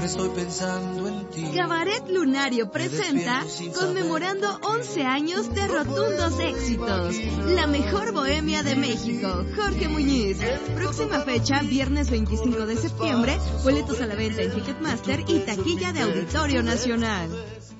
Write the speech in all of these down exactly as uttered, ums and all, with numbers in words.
estoy pensando en ti. Cabaret Lunario presenta conmemorando once años de rotundos éxitos. La mejor bohemia de México, Jorge Muñiz. Próxima fecha, viernes veinticinco de septiembre, boletos a la venta en Ticketmaster y taquilla de Auditorio Nacional.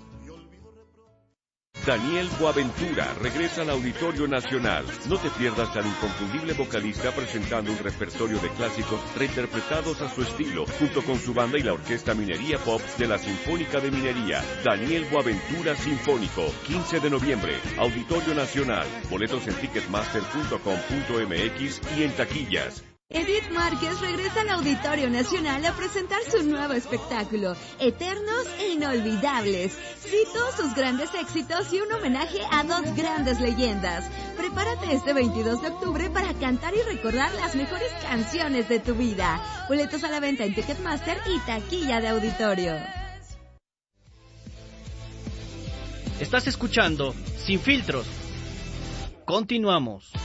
Daniel Boaventura regresa al Auditorio Nacional. No te pierdas al inconfundible vocalista presentando un repertorio de clásicos reinterpretados a su estilo, junto con su banda y la Orquesta Minería Pop de la Sinfónica de Minería. Daniel Boaventura Sinfónico, quince de noviembre, Auditorio Nacional. Boletos en ticketmaster punto com punto m x y en taquillas. Edith Márquez regresa al Auditorio Nacional a presentar su nuevo espectáculo, Eternos e Inolvidables. Cito sus grandes éxitos y un homenaje a dos grandes leyendas. Prepárate este veintidós de octubre para cantar y recordar las mejores canciones de tu vida. Boletos a la venta en Ticketmaster y taquilla de Auditorio. Estás escuchando Sin Filtros. Continuamos.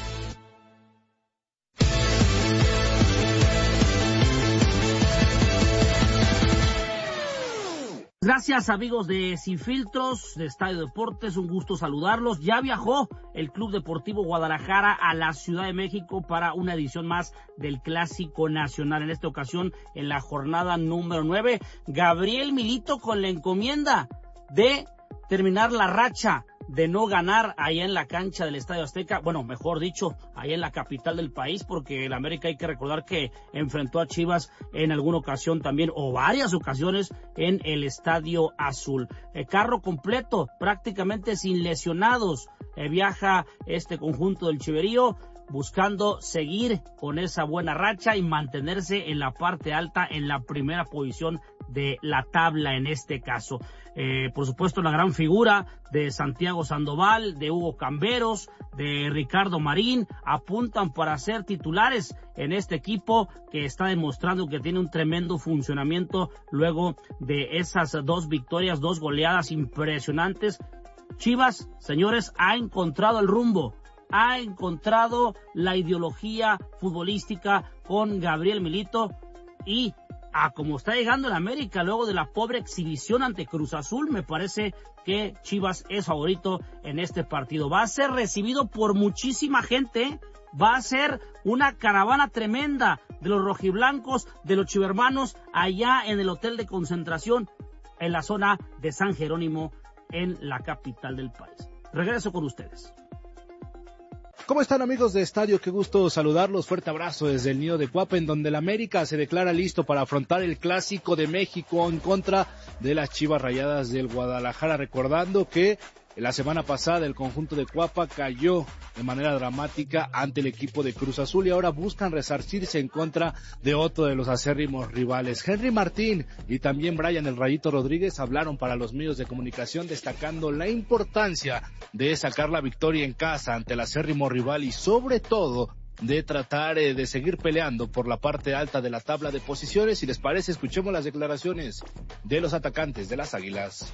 Gracias, amigos de Sin Filtros, de Estadio Deportes, un gusto saludarlos. Ya viajó el Club Deportivo Guadalajara a la Ciudad de México para una edición más del Clásico Nacional. En esta ocasión, en la jornada número nueve, Gabriel Milito con la encomienda de terminar la racha de no ganar allá en la cancha del Estadio Azteca, bueno, mejor dicho, allá en la capital del país, porque el América hay que recordar que enfrentó a Chivas en alguna ocasión también, o varias ocasiones, en el Estadio Azul. El carro completo, prácticamente sin lesionados, eh, viaja este conjunto del Chiverío, buscando seguir con esa buena racha y mantenerse en la parte alta, en la primera posición de la tabla en este caso. Eh, por supuesto, la gran figura de Santiago Sandoval, de Hugo Camberos, de Ricardo Marín, apuntan para ser titulares en este equipo que está demostrando que tiene un tremendo funcionamiento luego de esas dos victorias, dos goleadas impresionantes. Chivas, señores, ha encontrado el rumbo, ha encontrado la ideología futbolística con Gabriel Milito y a como está llegando el América luego de la pobre exhibición ante Cruz Azul, me parece que Chivas es favorito en este partido. Va a ser recibido por muchísima gente, va a ser una caravana tremenda de los rojiblancos, de los chivermanos, allá en el hotel de concentración en la zona de San Jerónimo, en la capital del país. Regreso con ustedes. ¿Cómo están, amigos de Estadio? Qué gusto saludarlos. Fuerte abrazo desde el nido de Cuapa, en donde el América se declara listo para afrontar el Clásico de México en contra de las Chivas Rayadas del Guadalajara. Recordando que la semana pasada el conjunto de Cuapa cayó de manera dramática ante el equipo de Cruz Azul y ahora buscan resarcirse en contra de otro de los acérrimos rivales. Henry Martín y también Brian El Rayito Rodríguez hablaron para los medios de comunicación destacando la importancia de sacar la victoria en casa ante el acérrimo rival y sobre todo de tratar eh, de seguir peleando por la parte alta de la tabla de posiciones. Si les parece, escuchemos las declaraciones de los atacantes de las Águilas.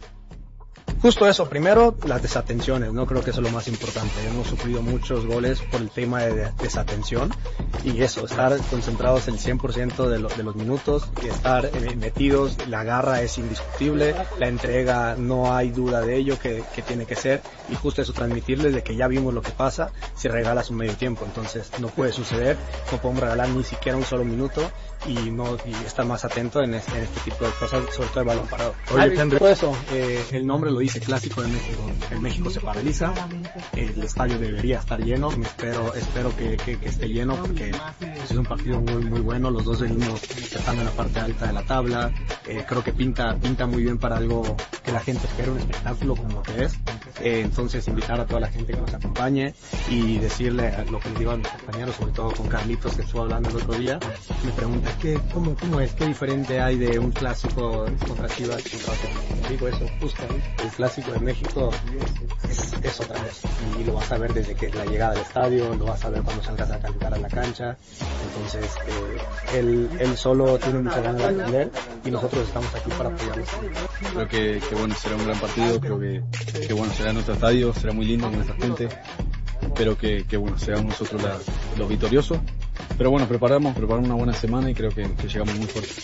Justo eso, primero las desatenciones, no creo que eso es lo más importante. Hemos sufrido muchos goles por el tema de desatención y eso, estar concentrados el cien por ciento de, lo, de los minutos y estar metidos, la garra es indiscutible, la entrega no hay duda de ello que, que tiene que ser y justo eso, transmitirles de que ya vimos lo que pasa si regalas un medio tiempo, entonces no puede suceder, no podemos regalar ni siquiera un solo minuto y no y estar más atento en este, en este tipo de cosas, sobre todo el balón parado. Oye, Henry, todo eso, eh, el nombre lo dice, Clásico de México. En México se paraliza, el estadio debería estar lleno, espero espero que, que, que esté lleno porque es un partido muy muy bueno, los dos venimos estando en la parte alta de la tabla, eh, creo que pinta pinta muy bien para algo que la gente espera, un espectáculo como lo que es, eh, entonces invitar a toda la gente que nos acompañe y decirle lo que les digo a mis compañeros, sobre todo con Carlitos que estuvo hablando el otro día, me pregunta ¿qué, cómo, cómo es? ¿Qué diferente hay de un clásico contra Chivas? Digo eso, justo, el clásico de México es, es otra vez y lo vas a ver desde que la llegada al estadio, lo vas a ver cuando salgas a calentar a la cancha, entonces eh, él, él solo tiene mucha ganas de aprender y nosotros estamos aquí para apoyarlo. Creo que, que bueno, será un gran partido, creo que, que bueno, será en nuestro estadio, será muy lindo con nuestra gente, espero que, que bueno, seamos nosotros la, los victoriosos, pero bueno, preparamos, preparamos una buena semana y creo que, que llegamos muy fuerte.